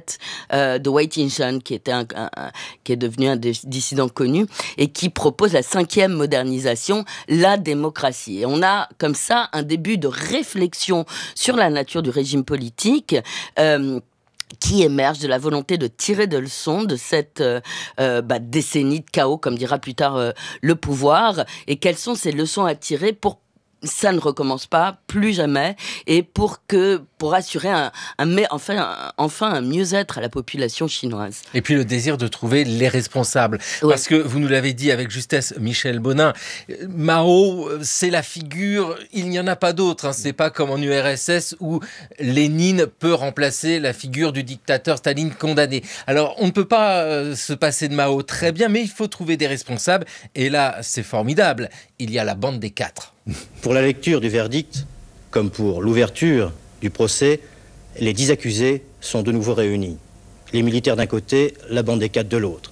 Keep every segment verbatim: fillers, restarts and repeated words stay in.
Cat euh, de Wei Jingsheng, qui était un, un, un, qui est devenu un dissident connu et qui propose la cinquième modernisation, la démocratie. Et on a comme ça un début de réflexion sur la nature du régime politique. Euh, qui émerge de la volonté de tirer des leçons de cette euh, euh, bah, décennie de chaos, comme dira plus tard euh, le pouvoir, et quelles sont ces leçons à tirer pour ça ne recommence pas, plus jamais, et pour que pour assurer un, un, enfin, un, enfin un mieux-être à la population chinoise. Et puis le désir de trouver les responsables. Ouais. Parce que vous nous l'avez dit avec justesse, Michel Bonin, Mao, c'est la figure, il n'y en a pas d'autre. Hein. C'est pas comme en U R S S où Lénine peut remplacer la figure du dictateur Staline condamné. Alors on ne peut pas euh, se passer de Mao, très bien, mais il faut trouver des responsables. Et là, c'est formidable, il y a la bande des quatre. Pour la lecture du verdict, comme pour l'ouverture du procès, les dix accusés sont de nouveau réunis. Les militaires d'un côté, la bande des quatre de l'autre.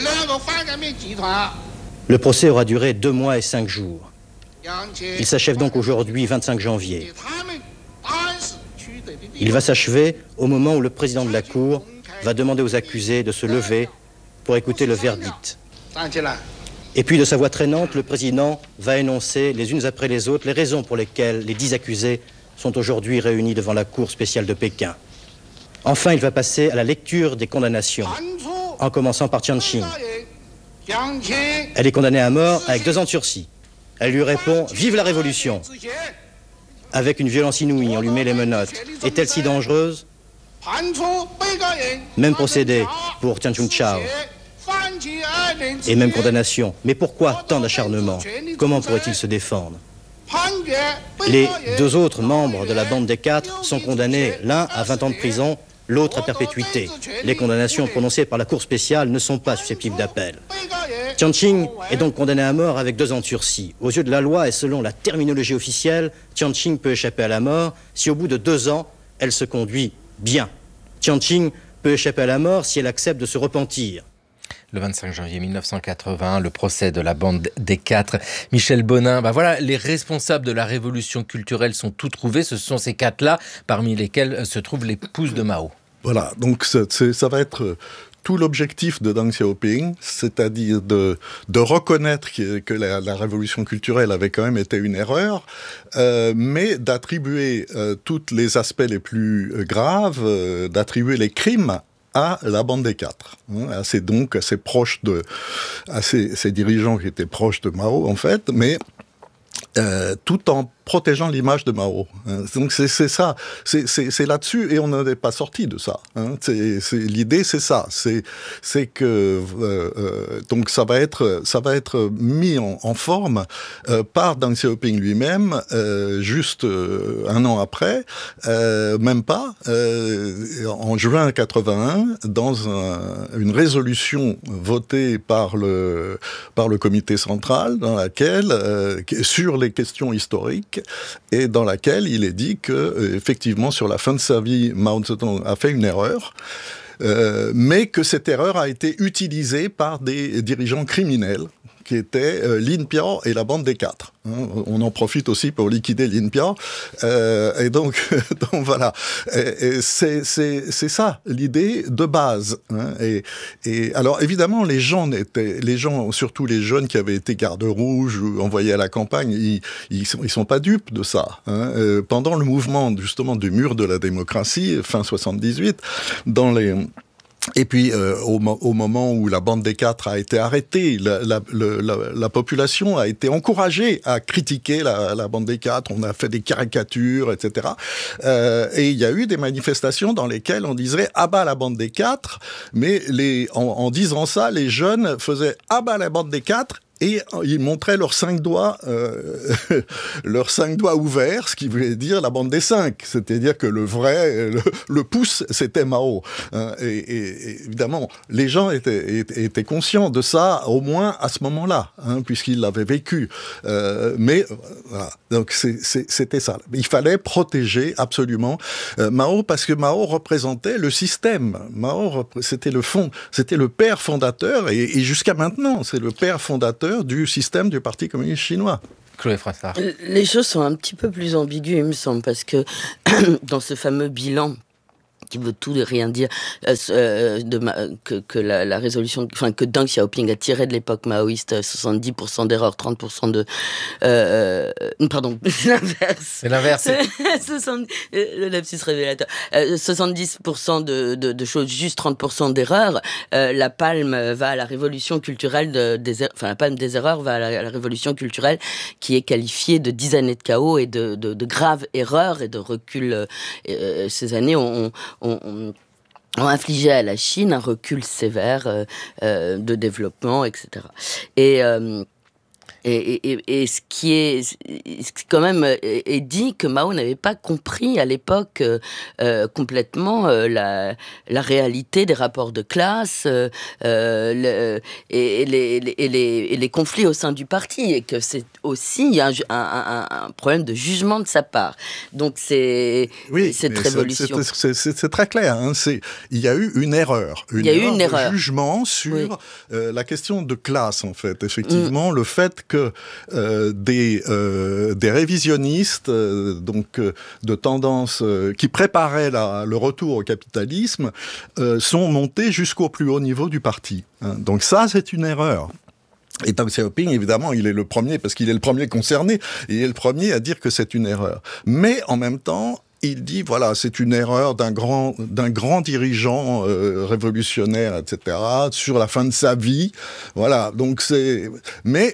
Le procès aura duré deux mois et cinq jours. Il s'achève donc aujourd'hui, vingt-cinq janvier. Il va s'achever au moment où le président de la Cour va demander aux accusés de se lever pour écouter le verdict. Et puis, de sa voix traînante, le président va énoncer, les unes après les autres, les raisons pour lesquelles les dix accusés sont aujourd'hui réunis devant la Cour spéciale de Pékin. Enfin, il va passer à la lecture des condamnations, en commençant par Jiang Qing. Elle est condamnée à mort avec deux ans de sursis. Elle lui répond « Vive la Révolution !» Avec une violence inouïe, on lui met les menottes. Est-elle si dangereuse ? Même procédé pour Tian Chun-Chao. Et même condamnation. Mais pourquoi tant d'acharnement ? Comment pourrait-il se défendre ? Les deux autres membres de la bande des quatre sont condamnés, l'un à vingt ans de prison, l'autre à perpétuité. Les condamnations prononcées par la Cour spéciale ne sont pas susceptibles d'appel. Jiang Qing est donc condamné à mort avec deux ans de sursis. Aux yeux de la loi et selon la terminologie officielle, Jiang Qing peut échapper à la mort si au bout de deux ans, elle se conduit bien. Jiang Qing peut échapper à la mort si elle accepte de se repentir. Le vingt-cinq janvier mille neuf cent quatre-vingt, le procès de la bande des quatre. Michel Bonin, bah voilà, les responsables de la révolution culturelle sont tous trouvés. Ce sont ces quatre-là, parmi lesquels se trouve l'épouse de Mao. Voilà, donc c'est, c'est, ça va être tout l'objectif de Deng Xiaoping, c'est-à-dire de, de reconnaître que, que la, la révolution culturelle avait quand même été une erreur, euh, mais d'attribuer euh, tous les aspects les plus graves, euh, d'attribuer les crimes à la bande des quatre, hein, assez donc assez proche de, à ces, ces dirigeants qui étaient proches de Mao en fait, mais euh, tout en protégeant l'image de Mao. Hein. Donc c'est, c'est ça, c'est, c'est, c'est là-dessus, et on n'en est pas sorti de ça. Hein. C'est, c'est, l'idée, c'est ça, c'est, c'est que euh, euh, donc ça va être, ça va être mis en, en forme euh, par Deng Xiaoping lui-même, euh, juste euh, un an après, euh, même pas, euh, en juin quatre-vingt-un, dans un, une résolution votée par le par le comité central, dans laquelle euh, sur les questions historiques, et dans laquelle il est dit que, euh, effectivement, sur la fin de sa vie, Mao Zedong a fait une erreur, euh, mais que cette erreur a été utilisée par des dirigeants criminels, qui étaient euh, Lin Piao et la bande des quatre. Hein. On en profite aussi pour liquider Lin Piao. Euh, et donc, donc voilà, et, et c'est, c'est, c'est ça l'idée de base. Hein. Et, et alors évidemment, les gens étaient, les gens, surtout les jeunes qui avaient été gardes rouges ou envoyés à la campagne, ils, ils sont, ils sont pas dupes de ça. Hein. Euh, pendant le mouvement justement du mur de la démocratie, fin soixante-dix-huit, dans les Et puis, euh, au, au moment où la bande des quatre a été arrêtée, la, la, la, la population a été encouragée à critiquer la, la bande des quatre. On a fait des caricatures, et cetera. Euh, et il y a eu des manifestations dans lesquelles on disait « Ah bah la bande des quatre », mais les, en, en disant ça, les jeunes faisaient « Ah bah la bande des quatre ». Et ils montraient leurs cinq doigts, euh, leurs cinq doigts ouverts, ce qui voulait dire la bande des cinq. C'est-à-dire que le vrai, le, le pouce, c'était Mao. Hein, et, et, et évidemment, les gens étaient, étaient, étaient conscients de ça, au moins à ce moment-là, hein, puisqu'ils l'avaient vécu. Euh, mais voilà, donc c'est, c'est, c'était ça. Il fallait protéger absolument euh, Mao, parce que Mao représentait le système. Mao, c'était le fond, c'était le père fondateur, et, et jusqu'à maintenant, c'est le père fondateur du système du Parti communiste chinois. Chloé Frassard. Les choses sont un petit peu plus ambiguës, il me semble, parce que dans ce fameux bilan qui veut tout et rien dire, euh, de ma, que, que la, la résolution, enfin que Deng Xiaoping a tiré de l'époque maoïste soixante-dix pour cent d'erreurs, trente pour cent de, euh, pardon, c'est l'inverse. C'est l'inverse. soixante, le lapsus révélateur. Euh, soixante-dix pour cent de, de, de choses justes, trente pour cent d'erreurs. Euh, la palme va à la révolution culturelle de, des, enfin la palme des erreurs va à la, à la révolution culturelle qui est qualifiée de dix années de chaos et de, de, de graves erreurs et de recul. Euh, ces années ont On, on, ont infligé à la Chine un recul sévère euh, euh, de développement, et cetera. Et, euh, et, et, et ce qui est, ce qui quand même est dit que Mao n'avait pas compris à l'époque euh, complètement euh, la, la réalité des rapports de classe euh, le, et, les, les, et, les, et les conflits au sein du parti, et que c'est aussi un, un, un, un problème de jugement de sa part. Donc c'est oui, cette révolution. C'est, c'est, c'est, c'est très clair. Hein, c'est, il y a eu une erreur. Une il y a erreur eu une de erreur. jugement sur oui. euh, la question de classe, en fait. Effectivement, mm. le fait que euh, des, euh, des révisionnistes, euh, donc euh, de tendance euh, qui préparaient la, le retour au capitalisme, euh, sont montés jusqu'au plus haut niveau du parti. Hein. Donc ça, c'est une erreur. Et Deng Xiaoping, évidemment, il est le premier, parce qu'il est le premier concerné, et il est le premier à dire que c'est une erreur. Mais en même temps, il dit, voilà, c'est une erreur d'un grand, d'un grand dirigeant euh, révolutionnaire, et cetera, sur la fin de sa vie. Voilà, donc c'est... Mais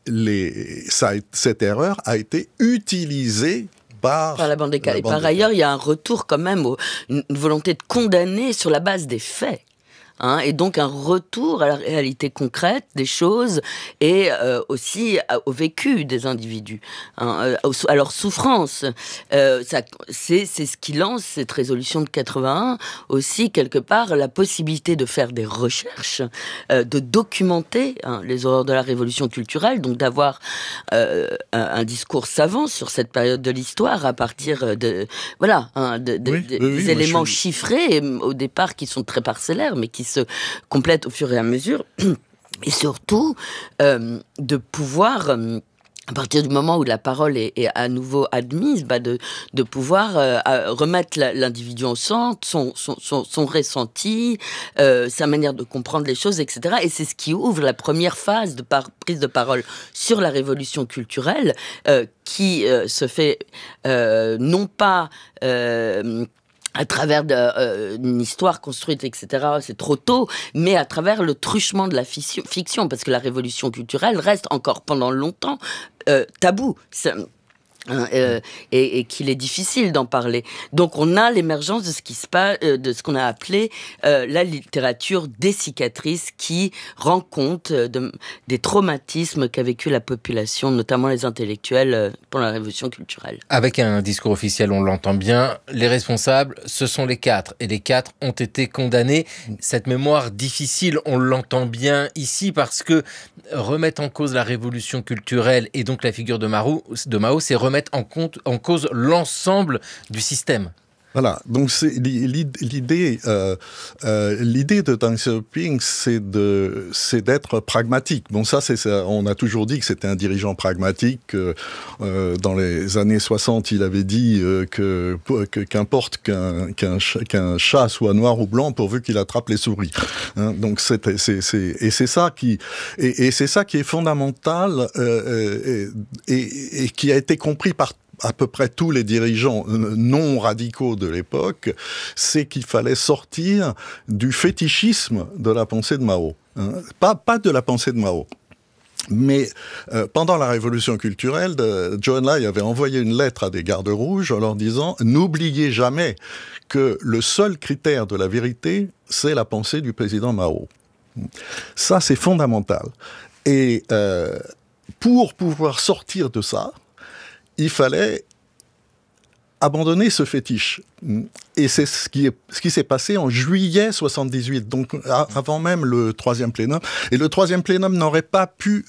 les... Ça, cette erreur a été utilisée Par, par la bande des cas. Et par ailleurs, il y a un retour quand même, au, une volonté de condamner sur la base des faits. Hein, et donc un retour à la réalité concrète des choses et euh, aussi à, au vécu des individus, hein, à, à leur souffrance. Euh, ça, c'est, c'est ce qui lance cette résolution de quatre-vingt-un, aussi quelque part la possibilité de faire des recherches, euh, de documenter hein, les horreurs de la révolution culturelle, donc d'avoir euh, un, un discours savant sur cette période de l'histoire à partir de, voilà, hein, de, de, oui, de, oui, des oui, éléments je... chiffrés au départ qui sont très parcellaires mais qui se complètent au fur et à mesure, et surtout euh, de pouvoir, euh, à partir du moment où la parole est, est à nouveau admise, bah de, de pouvoir euh, remettre la, l'individu au centre, son, son, son, son ressenti, euh, sa manière de comprendre les choses, et cetera. Et c'est ce qui ouvre la première phase de par, prise de parole sur la révolution culturelle, euh, qui euh, se fait euh, non pas... Euh, à travers de, euh, une histoire construite, et cetera, c'est trop tôt, mais à travers le truchement de la fiction, parce que la révolution culturelle reste encore pendant longtemps euh, tabou. C'est, Hein, euh, et, et qu'il est difficile d'en parler. Donc on a l'émergence de ce qui se passe, euh, de ce qu'on a appelé euh, la littérature des cicatrices, qui rend compte euh, de, des traumatismes qu'a vécu la population, notamment les intellectuels, euh, pendant la révolution culturelle. Avec un discours officiel, on l'entend bien, les responsables, ce sont les quatre, et les quatre ont été condamnés. Cette mémoire difficile, on l'entend bien ici, parce que remettre en cause la révolution culturelle et donc la figure de Mao, de Mao, c'est remettre mettre en, compte, en cause l'ensemble du système. Voilà, donc c'est l'idée, euh, euh, l'idée de Deng Xiaoping, c'est de, c'est d'être pragmatique. Bon, ça, c'est ça. On a toujours dit que c'était un dirigeant pragmatique. Euh, dans les années soixante, il avait dit euh, que, que qu'importe qu'un, qu'un, qu'un chat soit noir ou blanc pourvu qu'il attrape les souris. Hein, donc c'est, c'est, c'est, et c'est ça qui, et, et c'est ça qui est fondamental euh, et, et, et qui a été compris par à peu près tous les dirigeants non radicaux de l'époque, c'est qu'il fallait sortir du fétichisme de la pensée de Mao. Hein. Pas, pas de la pensée de Mao. Mais euh, pendant la révolution culturelle, de, Zhou Enlai avait envoyé une lettre à des gardes rouges en leur disant « N'oubliez jamais que le seul critère de la vérité, c'est la pensée du président Mao. » Ça, c'est fondamental. Et euh, pour pouvoir sortir de ça, il fallait abandonner ce fétiche. Et c'est ce qui, est, ce qui s'est passé en juillet soixante-dix-huit, donc avant même le troisième plénum. Et le troisième plénum n'aurait pas pu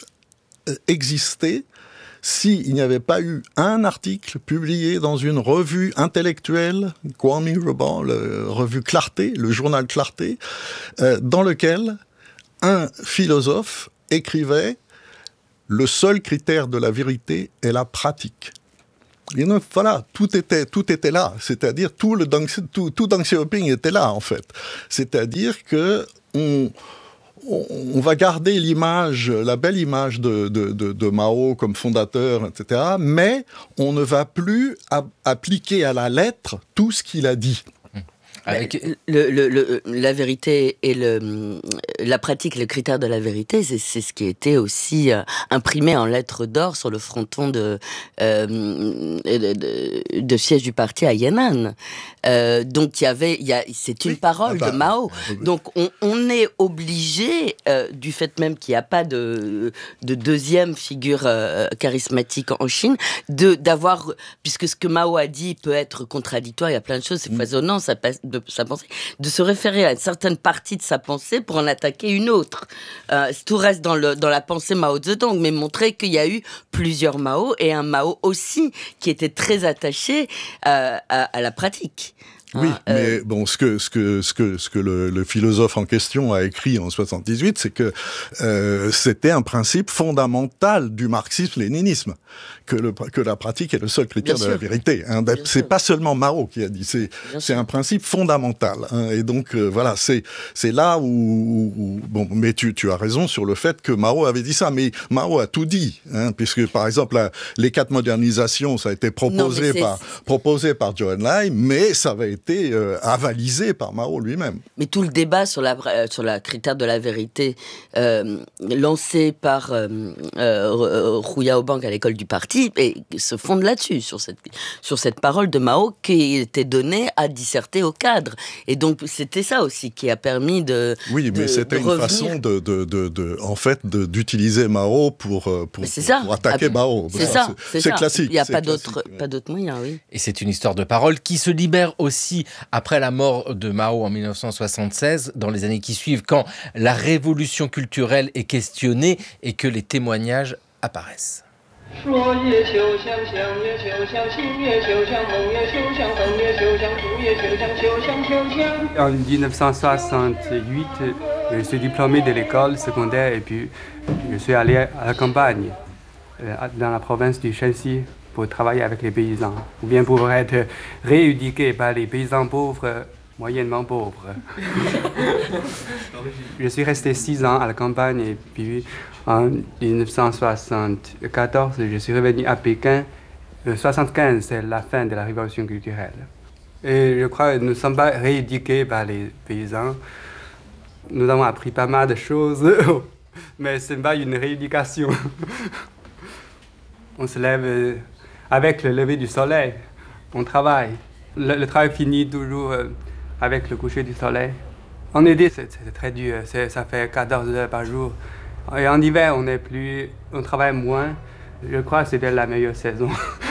exister s'il n'y avait pas eu un article publié dans une revue intellectuelle, Kwangmi Ruban, la revue Clarté, le journal Clarté, euh, dans lequel un philosophe écrivait « Le seul critère de la vérité est la pratique ». Et donc, voilà, tout était, tout était là. C'est-à-dire, tout le Deng, tout, tout Deng Xiaoping était là, en fait. C'est-à-dire que on, on, on va garder l'image, la belle image de, de, de, de Mao comme fondateur, et cetera, mais on ne va plus a- appliquer à la lettre tout ce qu'il a dit. Avec... Le, le, le, la vérité et le, la pratique, le critère de la vérité, c'est, c'est ce qui était aussi euh, imprimé en lettres d'or sur le fronton de, euh, de, de, de siège du parti à Yan'an. Euh, donc il y avait, il y a, c'est une oui. parole ah bah, de Mao. Oui. Donc on, on est obligé, euh, du fait même qu'il n'y a pas de, de deuxième figure euh, charismatique en Chine, de, d'avoir, puisque ce que Mao a dit peut être contradictoire, il y a plein de choses, c'est mmh. foisonnant, ça passe de sa pensée, de se référer à une certaine partie de sa pensée pour en attaquer une autre. Euh, tout reste dans, le, dans la pensée Mao Zedong, mais montrer qu'il y a eu plusieurs Mao et un Mao aussi qui était très attaché euh, à, à la pratique. Oui, ah, mais euh... bon, ce que ce que ce que ce que le, le philosophe en question a écrit en soixante-dix-huit, c'est que euh, c'était un principe fondamental du marxisme-léninisme, que le que la pratique est le seul critère Bien de sûr. La vérité. Hein. Bien c'est sûr. Pas seulement Mao qui a dit, c'est Bien c'est sûr. Un principe fondamental. Hein. Et donc euh, voilà, c'est c'est là où, où, où bon, mais tu tu as raison sur le fait que Mao avait dit ça, mais Mao a tout dit, hein, puisque par exemple la, les quatre modernisations, ça a été proposé non, par proposé par Zhou Enlai, mais ça avait été été euh, avalisé par Mao lui-même. Mais tout le débat sur la euh, sur la critère de la vérité euh, lancé par euh, euh, Hu Yaobang à l'école du parti et se fonde là-dessus, sur cette sur cette parole de Mao qui était donnée à disserter au cadre. Et donc c'était ça aussi qui a permis de oui, de, mais c'était de une revenir. façon de, de, de, de en fait de, d'utiliser Mao pour pour, pour, pour attaquer ah, Mao. C'est ça, c'est, c'est, c'est ça. classique. Il n'y a c'est pas classique, d'autre ouais. pas d'autre moyen, oui. Et c'est une histoire de parole qui se libère aussi après la mort de Mao en dix-neuf cent soixante-seize, dans les années qui suivent, quand la révolution culturelle est questionnée et que les témoignages apparaissent. En dix-neuf cent soixante-huit, je suis diplômé de l'école secondaire et puis je suis allé à la campagne, dans la province du Shanxi, pour travailler avec les paysans, ou bien pour être rééduqué par les paysans pauvres, moyennement pauvres. Je suis resté six ans à la campagne et puis en dix-neuf cent soixante-quatorze, je suis revenu à Pékin. soixante-quinze, c'est la fin de la révolution culturelle. Et je crois que nous ne sommes pas rééduqués par les paysans. Nous avons appris pas mal de choses, mais ce n'est pas une rééducation. On se lève avec le lever du soleil, on travaille. Le, le travail finit toujours euh, avec le coucher du soleil. En été, c'est, c'est très dur, c'est, ça fait quatorze heures par jour. Et en hiver, on est plus, on travaille moins. Je crois que c'était la meilleure saison.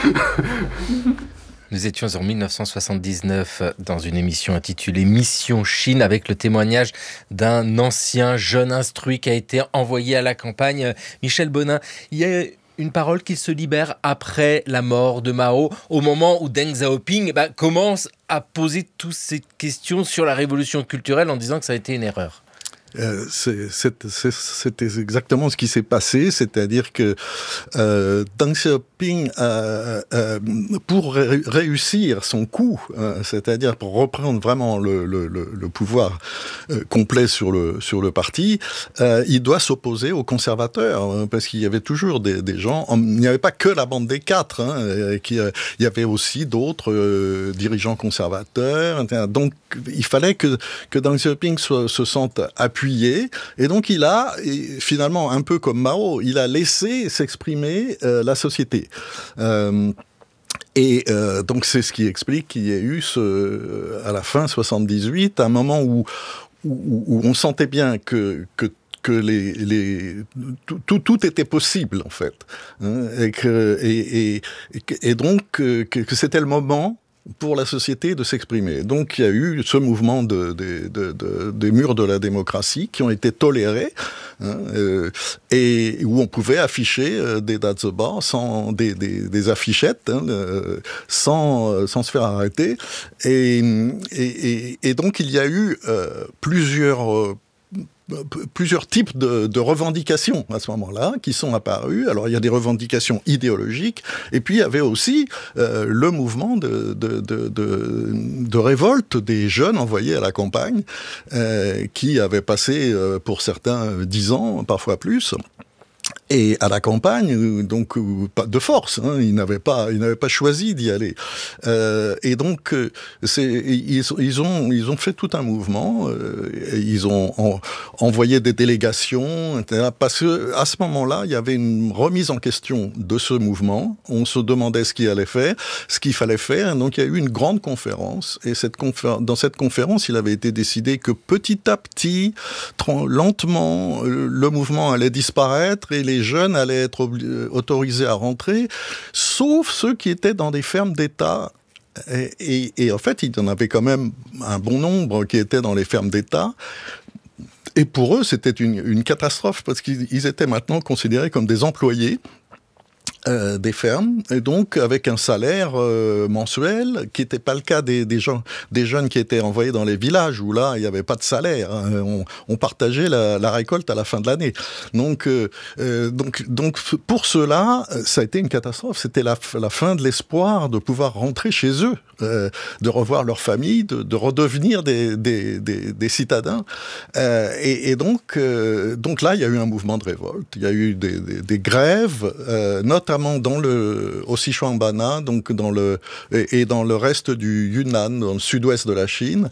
Nous étions en dix-neuf cent soixante-dix-neuf dans une émission intitulée Mission Chine, avec le témoignage d'un ancien jeune instruit qui a été envoyé à la campagne. Michel Bonin, il y a une parole qui se libère après la mort de Mao, au moment où Deng Xiaoping bah, commence à poser toutes ces questions sur la révolution culturelle en disant que ça a été une erreur. Euh, c'est, c'est, c'est, c'était exactement ce qui s'est passé, c'est-à-dire que euh, Deng Xiaoping, euh, euh, pour ré- réussir son coup, euh, c'est-à-dire pour reprendre vraiment le, le, le, le pouvoir euh, complet sur le, sur le parti, euh, il doit s'opposer aux conservateurs, hein, parce qu'il y avait toujours des, des gens, il n'y avait pas que la bande des quatre, hein, qui, euh, il y avait aussi d'autres euh, dirigeants conservateurs, donc il fallait que, que Deng Xiaoping se, se sente appuyé. Et donc il a, et finalement un peu comme Mao, il a laissé s'exprimer euh, la société. Euh, et euh, donc c'est ce qui explique qu'il y ait eu ce, à la fin soixante-dix-huit, un moment où, où, où on sentait bien que, que que les, les, tout, tout, tout était possible, en fait. Hein, et, que, et, et, et donc que, que c'était le moment pour la société de s'exprimer. Donc il y a eu ce mouvement de, de, de, de, des murs de la démocratie qui ont été tolérés, hein, euh, et où on pouvait afficher euh, des datsuba, sans des, des, des affichettes, hein, euh, sans, sans se faire arrêter. Et, et, et, et donc il y a eu euh, plusieurs... Euh, plusieurs types de, de revendications à ce moment-là qui sont apparues. Alors il y a des revendications idéologiques et puis il y avait aussi euh, le mouvement de, de, de, de, de révolte des jeunes envoyés à la campagne euh, qui avaient passé euh, pour certains dix ans, parfois plus. Et à la campagne, donc pas de force, hein, ils n'avaient pas, ils n'avaient pas choisi d'y aller. Euh, et donc, c'est, ils, ils ont, ils ont fait tout un mouvement. Euh, ils ont en, envoyé des délégations, et cetera. Parce que à ce moment-là, il y avait une remise en question de ce mouvement. On se demandait ce qu'il allait faire, ce qu'il fallait faire. Donc, il y a eu une grande conférence. Et cette confé- dans cette conférence, il avait été décidé que petit à petit, lentement, le mouvement allait disparaître et les jeunes allaient être obli- autorisés à rentrer, sauf ceux qui étaient dans des fermes d'État. Et, et, et en fait, il y en avait quand même un bon nombre qui étaient dans les fermes d'État. Et pour eux, c'était une, une catastrophe parce qu'ils étaient maintenant considérés comme des employés Euh, des fermes, et donc avec un salaire euh, mensuel qui n'était pas le cas des, des, gens, des jeunes qui étaient envoyés dans les villages où là il n'y avait pas de salaire, hein. on, on partageait la, la récolte à la fin de l'année. Donc, euh, euh, donc, donc pour ceux-là, ça a été une catastrophe. C'était la, la fin de l'espoir de pouvoir rentrer chez eux, euh, de revoir leur famille, de, de redevenir des, des, des, des citadins. Euh, et, et donc, euh, donc là, il y a eu un mouvement de révolte. Il y a eu des, des, des grèves, euh, notamment dans le, au Sichuan-Bana, donc dans le, et, et dans le reste du Yunnan, dans le sud-ouest de la Chine,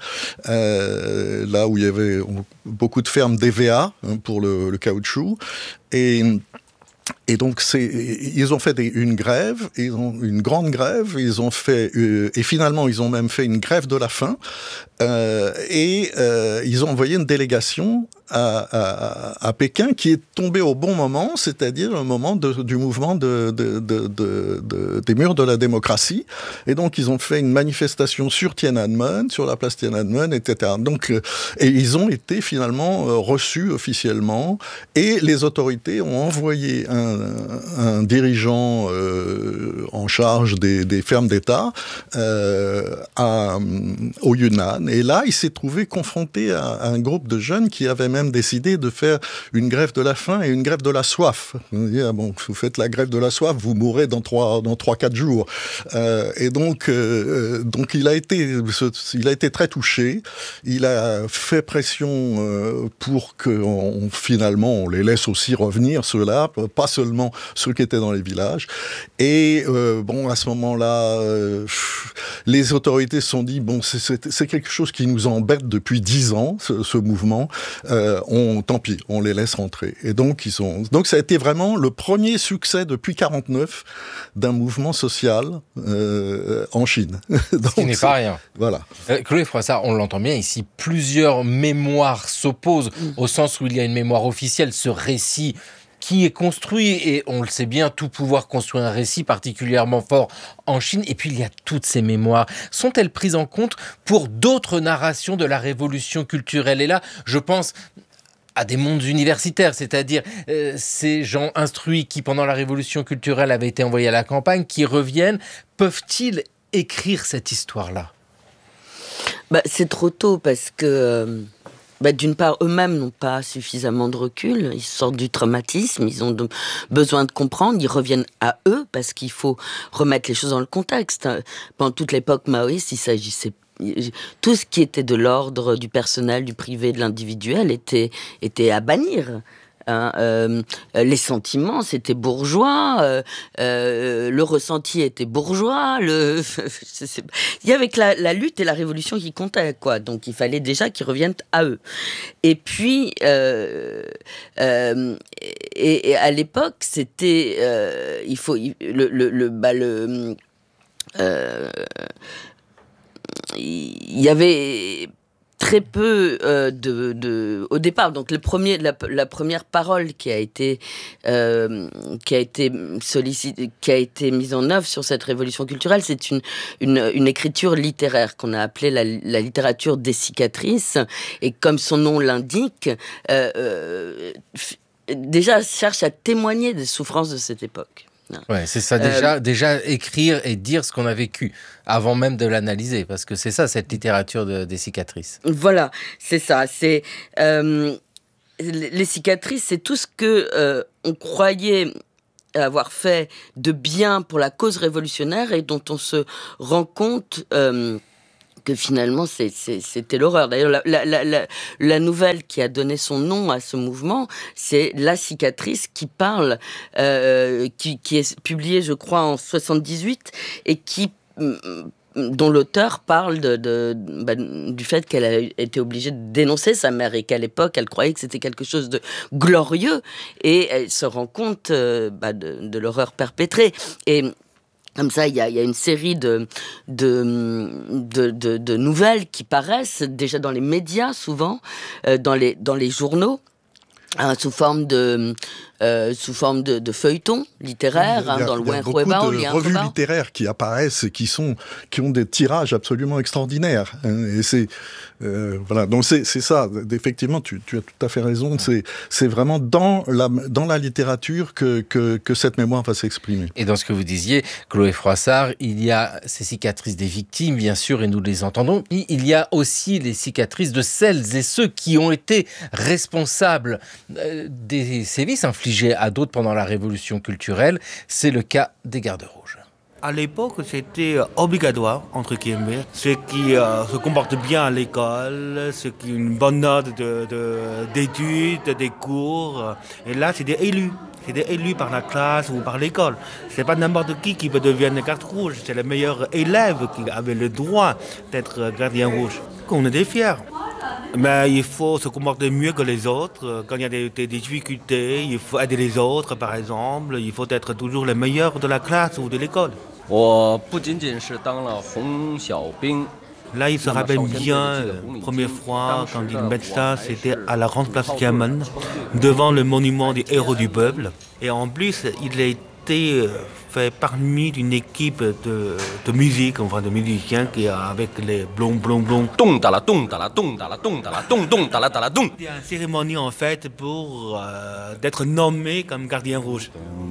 euh, là où il y avait beaucoup de fermes d'E V A hein, pour le, le caoutchouc. Et Et donc, c'est, ils ont fait des, une grève, ils ont une grande grève, ils ont fait, euh, et finalement, ils ont même fait une grève de la faim, euh, et euh, ils ont envoyé une délégation à, à, à Pékin qui est tombée au bon moment, c'est-à-dire au moment de, du mouvement de, de, de, de, de, des murs de la démocratie. Et donc, ils ont fait une manifestation sur Tiananmen, sur la place Tiananmen, et cetera. Donc, euh, et ils ont été finalement euh, reçus officiellement, et les autorités ont envoyé un, un dirigeant euh, en charge des, des fermes d'État euh, à, au Yunnan. Et là, il s'est trouvé confronté à, à un groupe de jeunes qui avaient même décidé de faire une grève de la faim et une grève de la soif. On dit, ah bon, vous faites la grève de la soif, vous mourrez dans trois, dans trois, quatre jours. Euh, et donc, euh, donc il a été, il a été très touché. Il a fait pression euh, pour que on, finalement on les laisse aussi revenir, ceux-là, pas seulement ceux qui étaient dans les villages. Et euh, bon, à ce moment-là, euh, les autorités se sont dit, bon, c'est, c'est, c'est quelque chose qui nous embête depuis dix ans, ce, ce mouvement. Euh, on, tant pis, on les laisse rentrer. Et donc, ils ont, donc ça a été vraiment le premier succès depuis quarante-neuf d'un mouvement social euh, en Chine. Donc, ce qui n'est pas rien. Voilà. Euh, Chloé Froissart, on l'entend bien ici, plusieurs mémoires s'opposent, mmh. au sens où il y a une mémoire officielle, ce récit qui est construit, et on le sait bien, tout pouvoir construire un récit particulièrement fort en Chine, et puis il y a toutes ces mémoires. Sont-elles prises en compte pour d'autres narrations de la révolution culturelle ? Et là, je pense à des mondes universitaires, c'est-à-dire euh, ces gens instruits qui, pendant la révolution culturelle, avaient été envoyés à la campagne, qui reviennent, peuvent-ils écrire cette histoire-là ? Bah, c'est trop tôt, parce que... Euh... Bah, d'une part, eux-mêmes n'ont pas suffisamment de recul, ils sortent du traumatisme, ils ont de, besoin de comprendre, ils reviennent à eux, parce qu'il faut remettre les choses dans le contexte. Pendant toute l'époque maoïste, il s'agissait tout ce qui était de l'ordre du personnel, du privé, de l'individuel était, était à bannir. Hein, euh, les sentiments, c'était bourgeois, euh, euh, le ressenti était bourgeois, le... il y avait que la, la lutte et la révolution qui comptaient, quoi. Donc il fallait déjà qu'ils reviennent à eux. Et puis, euh, euh, et, et à l'époque, c'était, euh, il faut, le, le, le, bah, le, euh, il y avait très peu euh, de, de, au départ. Donc le premier, la, la première parole qui a été euh, qui a été sollicitée, qui a été mise en œuvre sur cette révolution culturelle, c'est une une, une écriture littéraire qu'on a appelée la, la littérature des cicatrices. Et comme son nom l'indique, euh, euh, déjà cherche à témoigner des souffrances de cette époque. Ouais, c'est ça, déjà, euh, déjà écrire et dire ce qu'on a vécu, avant même de l'analyser, parce que c'est ça, cette littérature de, des cicatrices. Voilà, c'est ça, c'est... Euh, les cicatrices, c'est tout ce que euh, on croyait avoir fait de bien pour la cause révolutionnaire et dont on se rend compte euh, que finalement c'est, c'est, c'était l'horreur. D'ailleurs, la, la, la, la, la nouvelle qui a donné son nom à ce mouvement, c'est La cicatrice, qui parle, euh, qui, qui est publiée, je crois, en soixante-dix-huit, et qui... dont l'auteur parle de, de, bah, du fait qu'elle a été obligée de dénoncer sa mère et qu'à l'époque, elle croyait que c'était quelque chose de glorieux, et elle se rend compte euh, bah, de, de l'horreur perpétrée. Et comme ça, il y a, il y a une série de, de, de, de, de nouvelles qui paraissent déjà dans les médias, souvent, euh, dans, les, dans les journaux, hein, sous forme de... Euh, sous forme de, de feuilletons littéraires, hein, dans le Wen Huebao. Il y a beaucoup de revues littéraires qui apparaissent et qui, sont, qui ont des tirages absolument extraordinaires. Et c'est, euh, voilà. Donc c'est, c'est ça, effectivement, tu, tu as tout à fait raison. C'est, c'est vraiment dans la, dans la littérature que, que, que cette mémoire va s'exprimer. Et dans ce que vous disiez, Chloé Froissart, il y a ces cicatrices des victimes, bien sûr, et nous les entendons. Puis il y a aussi les cicatrices de celles et ceux qui ont été responsables des sévices infligés à d'autres pendant la révolution culturelle. C'est le cas des Gardes Rouges. À l'époque, c'était obligatoire, entre guillemets. Ceux qui euh, se comportent bien à l'école, ceux qui ont une bonne note de, de, d'études, des cours. Et là, c'est des élus. C'est des élus par la classe ou par l'école. C'est pas n'importe qui qui peut devenir garde rouge. C'est le meilleur élève qui avait le droit d'être gardien rouge. On était fiers. Mais il faut se comporter mieux que les autres. Quand il y a des, des difficultés, il faut aider les autres, par exemple. Il faut être toujours le meilleur de la classe ou de l'école. Là, il se rappelle bien, la première fois, quand il met ça, c'était à la grande place Tiananmen, devant le monument des héros du peuple. Et en plus, il a été fait parmi une équipe de, de musique, enfin de musiciens, qui avec les blonds, blonds, blonds. C'était une cérémonie en fait pour euh, d'être nommé comme gardien rouge.